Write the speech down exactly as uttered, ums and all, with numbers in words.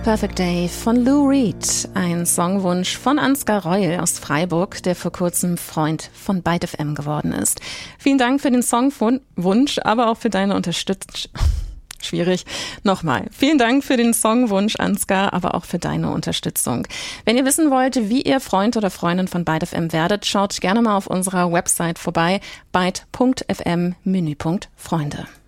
Perfect Day von Lou Reed, ein Songwunsch von Ansgar Reul aus Freiburg, der vor kurzem Freund von Byte F M geworden ist. Vielen Dank für den Songwunsch, aber auch für deine Unterstützung. Schwierig. Nochmal. Vielen Dank für den Songwunsch, Ansgar, aber auch für deine Unterstützung. Wenn ihr wissen wollt, wie ihr Freund oder Freundin von Byte F M werdet, schaut gerne mal auf unserer Website vorbei, byte punkt f m, Menüpunkt Freunde.